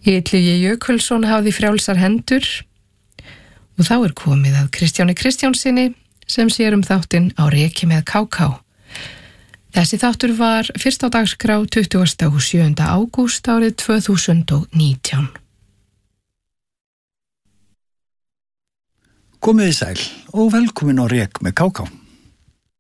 Illugi Jökulsson hafði frjálsar hendur og þá komið að Kristjáni Kristjánsinni sem sér þáttinn á reki með KK. Þessi þáttur var fyrst á dagskrá 27. ágúst árið 2019. Komiði sæl og velkomin á rek með KK.